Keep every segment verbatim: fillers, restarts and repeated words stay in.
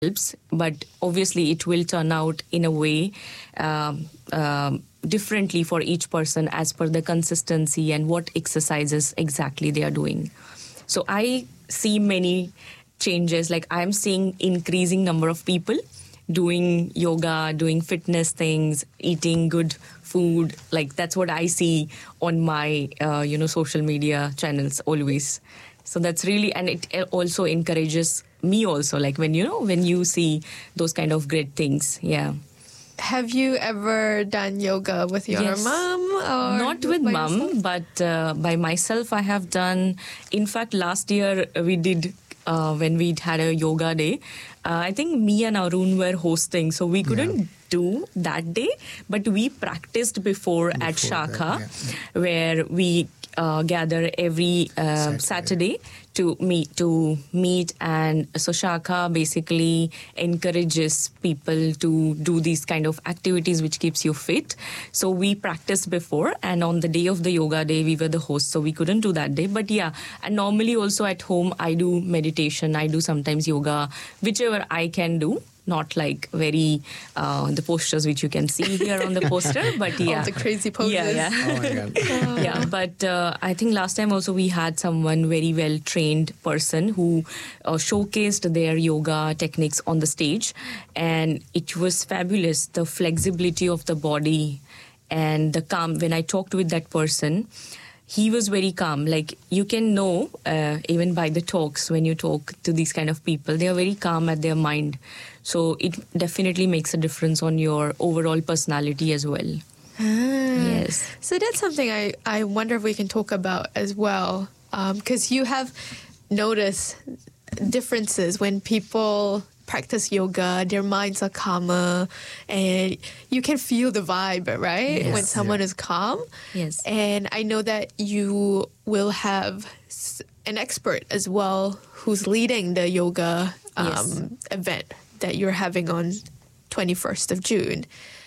helps, but obviously it will turn out in a way um, um, differently for each person as per the consistency and what exercises exactly they are doing. So I see many changes, like I'm seeing increasing number of people doing yoga, doing fitness things, eating good food. Like that's what I see on my, uh, you know, social media channels always. So that's really, and it also encourages me also, like when, you know, when you see those kind of great things. Yeah. Have you ever done yoga with your Yes. mom? Or Not with by mom, yourself? but uh, by myself I have done. In fact, last year we did, uh, when we had a yoga day, uh, I think me and Arun were hosting, so we couldn't Yeah. do that day, but we practiced before, Before at Shaka, that, yeah, where we uh, gather every uh, Saturday. Saturday to meet to meet and so Shaka basically encourages people to do these kind of activities which keeps you fit. So we practiced before, and on the day of the yoga day we were the host, so we couldn't do that day. But yeah, and normally also at home I do meditation, I do sometimes yoga, whichever I can do. Not like very uh, the postures which you can see here on the poster, but yeah, All the crazy poses. yeah, yeah. Oh my God. Yeah, but uh, I think last time also we had someone very well trained person who uh, showcased their yoga techniques on the stage, and it was fabulous. The flexibility of the body and the calm. When I talked with that person, he was very calm. Like you can know uh, even by the talks, when you talk to these kind of people, they are very calm at their mind. So it definitely makes a difference on your overall personality as well. Ah. Yes. So that's something I, I wonder if we can talk about as well. Because you have noticed differences when people practice yoga, their minds are calmer, and you can feel the vibe, right? Yes. When someone Yeah. is calm. Yes. And I know that you will have s- an expert as well who's leading the yoga um, Yes. event that you're having on twenty-first of June.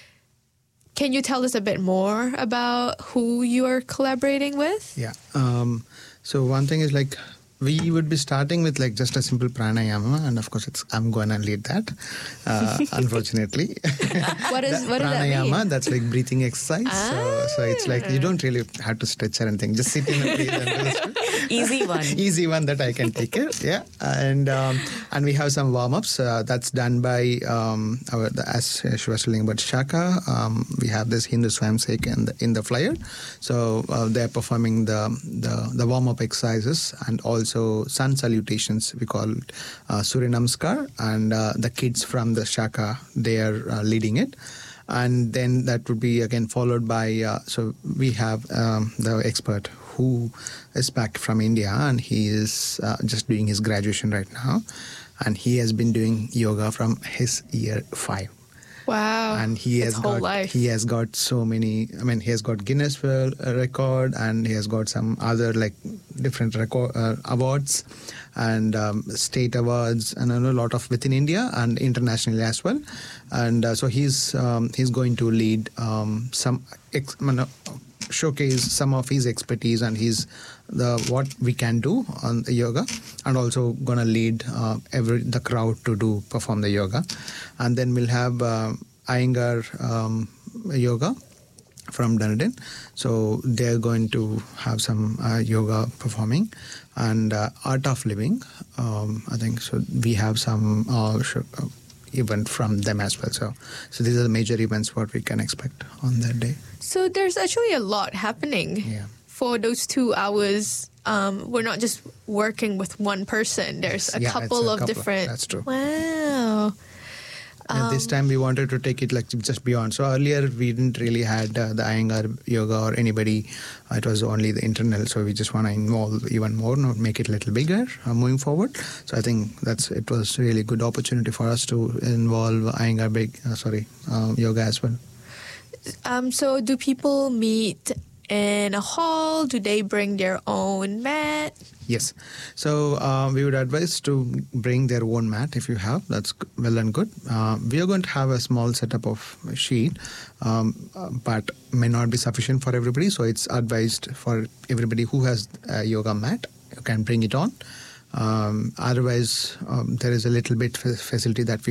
Can you tell us a bit more about who you are collaborating with? Yeah. Um, so one thing is like we would be starting with like just a simple pranayama, and of course it's I'm going to lead that. Uh, unfortunately, What is That what does that pranayama, mean? that's like breathing exercise. So, so it's like you don't really have to stretch or anything. Just sit in and breathe. And rest. Easy one. Easy one that I can take care. Yeah, and um, and we have some warm ups. Uh, that's done by um, our the, as she was telling about Shaka. Um, we have this Hindu Swamsek in the in the flyer. So uh, they're performing the the, the warm up exercises and also sun salutations. We call it uh, Surya Namaskar, and uh, the kids from the Shaka, they are uh, leading it. And then that would be again followed by uh, so we have um, the expert who is back from India, and he is uh, just doing his graduation right now, and he has been doing yoga from his year five. Wow. And he His has whole got life. he has got so many. I mean, he has got Guinness World Record, and he has got some other like different record uh, awards and um, state awards, and a lot of within India and internationally as well. And uh, so he's um, he's going to lead um, some ex- I mean, uh, showcase some of his expertise and his the what we can do on the yoga, and also gonna lead uh, every the crowd to do perform the yoga. And then we'll have uh, Iyengar um, yoga from Dunedin, so they're going to have some uh, yoga performing, and uh, Art of Living, um, I think so we have some uh, sh- uh, event from them as well. So so these are the major events what we can expect on that day. So there's actually a lot happening Yeah. for those two hours. Um, we're not just working with one person. There's a Yeah, couple it's a of couple of- different. that's true. Wow. And this time we wanted to take it like just beyond. So earlier we didn't really had uh, the Iyengar yoga or anybody. Uh, it was only the internal. So we just want to involve even more, not make it a little bigger uh, moving forward. So I think that's it was really good opportunity for us to involve Iyengar big uh, sorry uh, yoga as well. Um, so do people meet in a hall? Do they bring their own mat? Yes. So uh, we would advise to bring their own mat if you have. That's g- well and good. Uh, we are going to have a small setup of a sheet, um, uh, but may not be sufficient for everybody. So it's advised for everybody who has a yoga mat, you can bring it on. Um, otherwise, um, there is a little bit f- facility that we